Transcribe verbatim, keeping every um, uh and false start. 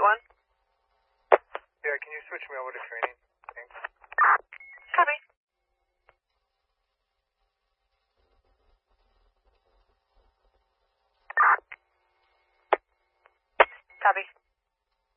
one. Yeah, can you switch me over to training? Thanks. Copy. Copy.